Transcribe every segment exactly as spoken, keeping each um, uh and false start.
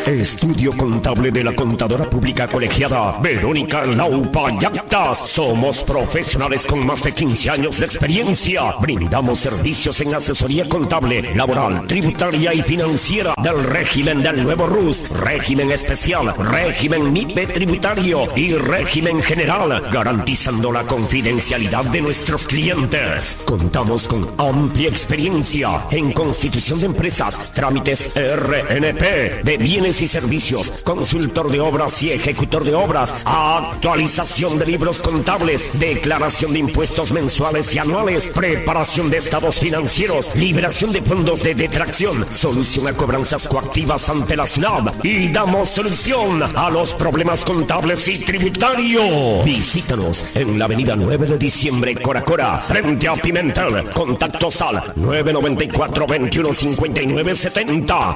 Estudio Contable de la Contadora Pública Colegiada Verónica Laupa Yactas. Somos profesionales con más de quince años de experiencia. Brindamos servicios en asesoría contable, laboral, tributaria y financiera del régimen del nuevo R U S, régimen especial, régimen M I P E tributario y régimen general, garantizando la confidencialidad de nuestros clientes. Contamos con amplia experiencia en constitución de empresas, trámites R N P de bienes y servicios, consultor de obras y ejecutor de obras, actualización de libros contables, declaración de impuestos mensuales y anuales, preparación de estados financieros, liberación de fondos de detracción, solución a cobranzas coactivas ante la S N A B y damos solución a los problemas contables y tributarios. Visítanos en la avenida nueve de diciembre, Cora Cora, frente a Pimentel. Contactos al nueve noventa y cuatro, veintiuno cincuenta y nueve setenta.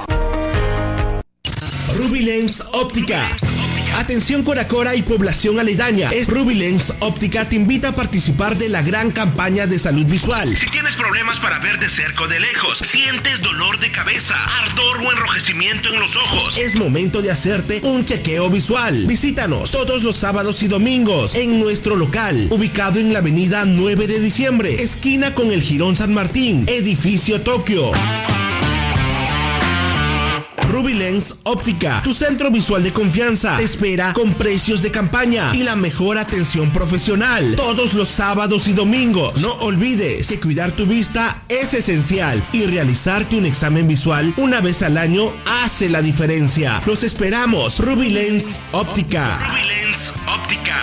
Ruby Lens Óptica. Atención Cora Cora y población aledaña. Es Ruby Lens Óptica te invita a participar de la gran campaña de salud visual. Si tienes problemas para ver de cerca o de lejos, sientes dolor de cabeza, ardor o enrojecimiento en los ojos, es momento de hacerte un chequeo visual. Visítanos todos los sábados y domingos en nuestro local, ubicado en la avenida nueve de diciembre, esquina con el Jirón San Martín, edificio Tokio. Ruby Lens Óptica, tu centro visual de confianza, te espera con precios de campaña y la mejor atención profesional todos los sábados y domingos. No olvides que cuidar tu vista es esencial y realizarte un examen visual una vez al año hace la diferencia. Los esperamos. Ruby Lens Óptica. Ruby Lens Óptica.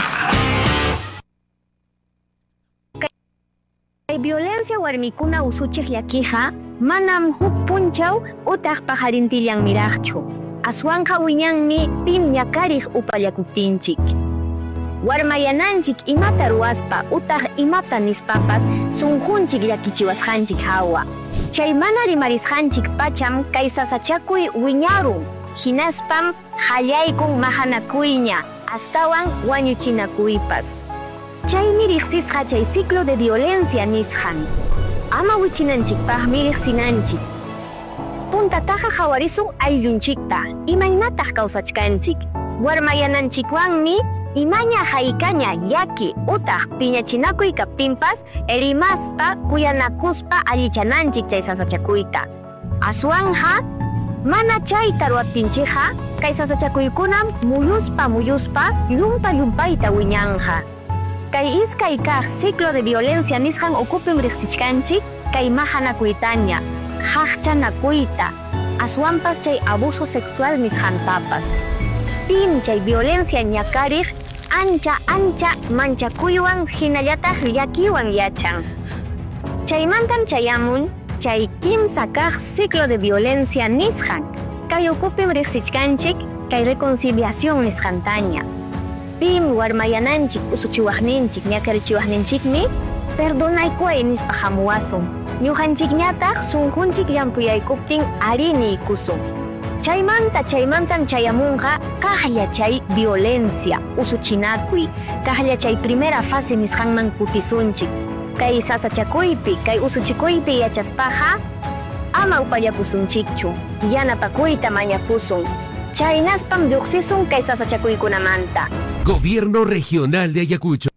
Violencia warmikuna usuchik yakija manam huk punchaw utaq pajarintillan miraqchu. Aswanqa wiñanmi pim ñakarij upallakuptinchik. Warmayananchik imata ruwaspa utaq imata nispapas sunqunchik llakichiwasqanchik hawa. Chay mana rimarisqanchik pacham kay sasachakuy wiñarun. Hinaspam hallaykun mahanakuyña astawan wañuchinakuypas. Chaymi riqsisqa chay ciclo de violencia nisqan. Ama wichinanchikpaqmi riqsinanchik. Puntataqa hawarisun ayllunchikta, imaynataq kawsachkanchik. Warmayananchikwanmi imaña haykaña yaki utaq piñachinakuy kaptinpas rimaspa kuyanakuspa allichananchik chay sasachakuyta. Aswanja mana chayta ruwaptinchikqa kay sasachakuykunam muyuspa muyuspa llumpa llumpayta wiñanja. Kay iskay kaq ciclo de violencia nisqan ukupim riqsichkanchik kay mahanakuytaña, haqchanakuyta, aswanpas chay abuso sexual nisqantapas. Pim chay violencia ñakariq ancha ancha manchakuywan hinallataq llakiwan yachan. Chaymantam chayamun chay kimsa kaq ciclo de violencia nisqan kay ukupim riqsichkanchik kay reconciliación nisqantaña. Pim warmayananchik usuchiwaqninchik ñakarichiwaqninchikmi perdonaykuay nispa hamuwasun. Ñuqanchikñataq sunqunchik llampuyaykuptin ari niykusun. Chaymanta chaymantam chayamunqa kaqlla chay violencia usuchinakuy, kaqlla chay primera fase nisqanman kutisunchik. Kay sasachakuypi, kay usuchikuypi yachaspaqa ama upallapusunchikchu, yanapakuyta mañapusun. Chaynaspam lluqsisun kay sasachakuykunamanta. Gobierno Regional de Ayacucho.